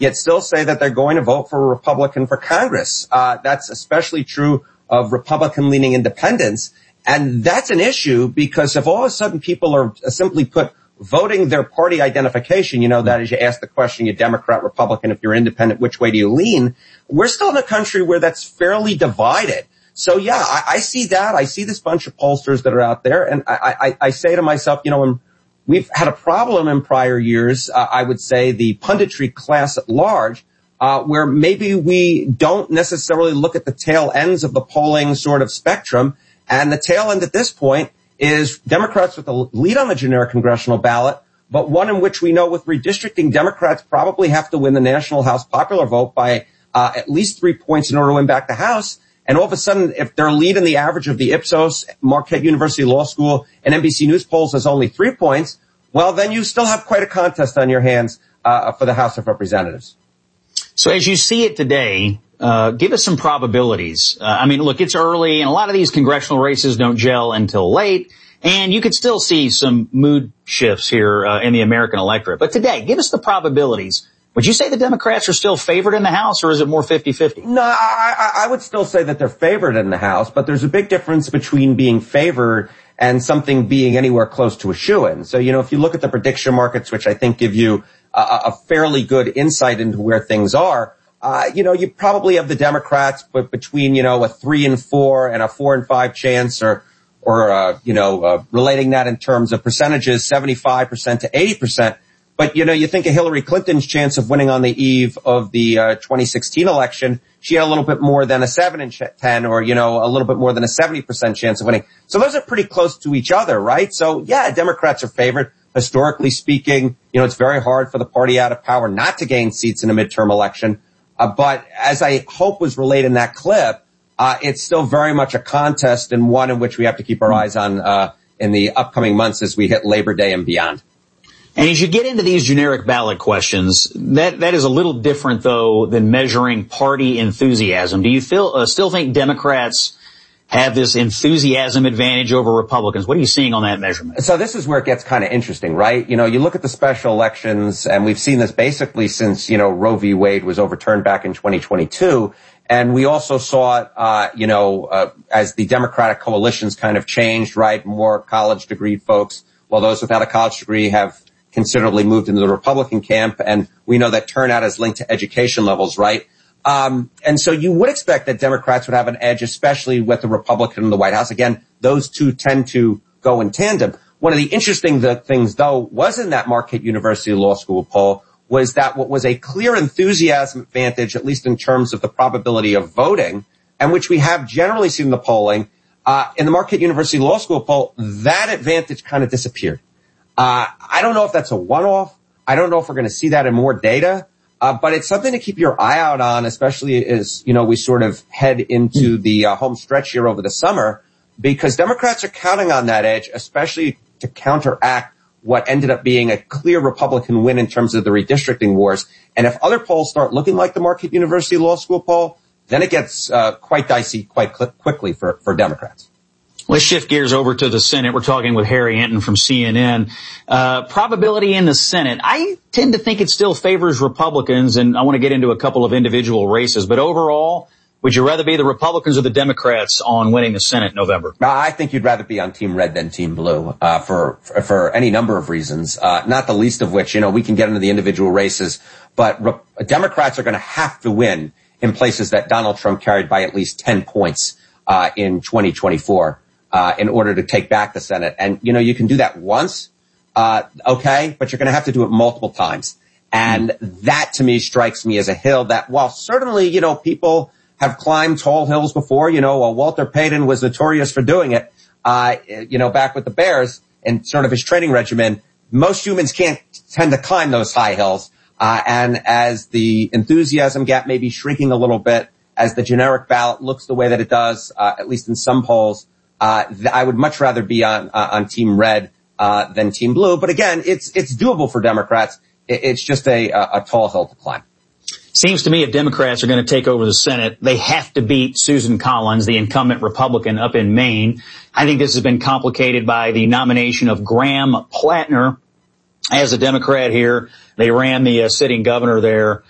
yet still say that they're going to vote for a Republican for Congress. That's especially true of Republican-leaning independents. And that's an issue because if all of a sudden people are simply put voting their party identification, that is, you ask the question, you Democrat, Republican, if you're independent, which way do you lean? We're still in a country where that's fairly divided. So, yeah, I see that. I see this bunch of pollsters that are out there. And I say to myself, we've had a problem in prior years, I would say the punditry class at large, where maybe we don't necessarily look at the tail ends of the polling sort of spectrum. And the tail end at this point is Democrats with the lead on the generic congressional ballot, but one in which we know with redistricting, Democrats probably have to win the national House popular vote by at least 3 points in order to win back the House. And all of a sudden, if their lead in the average of the Ipsos, Marquette University Law School, and NBC News polls is only 3 points, well, then you still have quite a contest on your hands for the House of Representatives. So as you see it today, give us some probabilities. Look, it's early, and a lot of these congressional races don't gel until late, and you could still see some mood shifts here in the American electorate. But today, give us the probabilities. Would you say the Democrats are still favored in the House, or is it more 50-50? No, I would still say that they're favored in the House, but there's a big difference between being favored and something being anywhere close to a shoo-in. So, if you look at the prediction markets, which I think give you a fairly good insight into where things are, you probably have the Democrats, but between, a 3-4 and a 4-5 chance, or relating that in terms of percentages, 75% to 80%. But, you think of Hillary Clinton's chance of winning on the eve of the 2016 election. She had a little bit more than a 7 in 10, or, a little bit more than a 70% chance of winning. So those are pretty close to each other, right? So, yeah, Democrats are favored. Historically speaking, it's very hard for the party out of power not to gain seats in a midterm election. But as I hope was relayed in that clip, it's still very much a contest, and one in which we have to keep our eyes on in the upcoming months as we hit Labor Day and beyond. And as you get into these generic ballot questions, that is a little different, though, than measuring party enthusiasm. Do you still think Democrats have this enthusiasm advantage over Republicans? What are you seeing on that measurement? So this is where it gets kind of interesting, right? You look at the special elections, and we've seen this basically since, Roe v. Wade was overturned back in 2022. And we also saw it, as the Democratic coalitions kind of changed, right? More college degree folks, while those without a college degree have considerably moved into the Republican camp. And we know that turnout is linked to education levels, right? And so you would expect that Democrats would have an edge, especially with the Republican in the White House. Again, those two tend to go in tandem. One of the interesting things, though, was in that Marquette University Law School poll was that what was a clear enthusiasm advantage, at least in terms of the probability of voting, and which we have generally seen in the polling, in the Marquette University Law School poll, that advantage kind of disappeared. I don't know if that's a one-off. I don't know if we're going to see that in more data. But it's something to keep your eye out on, especially as, we sort of head into the home stretch here over the summer, because Democrats are counting on that edge, especially to counteract what ended up being a clear Republican win in terms of the redistricting wars. And if other polls start looking like the Marquette University Law School poll, then it gets quite dicey quite quickly for Democrats. Let's shift gears over to the Senate. We're talking with Harry Hinton from CNN. Probability in the Senate. I tend to think it still favors Republicans, and I want to get into a couple of individual races. But overall, would you rather be the Republicans or the Democrats on winning the Senate in November? I think you'd rather be on Team Red than Team Blue, for any number of reasons, not the least of which, we can get into the individual races, but Democrats are going to have to win in places that Donald Trump carried by at least 10 points, in 2024. In order to take back the Senate. And, you can do that once, okay, but you're going to have to do it multiple times. And that, to me, strikes me as a hill that, while certainly, people have climbed tall hills before, Walter Payton was notorious for doing it, back with the Bears and sort of his training regimen, most humans can't tend to climb those high hills. And as the enthusiasm gap may be shrinking a little bit, as the generic ballot looks the way that it does, at least in some polls, I would much rather be on Team Red than Team Blue. But again, it's doable for Democrats. It's just a tall hill to climb. Seems to me if Democrats are going to take over the Senate, they have to beat Susan Collins, the incumbent Republican up in Maine. I think this has been complicated by the nomination of Graham Plattner as a Democrat here. They ran the sitting governor there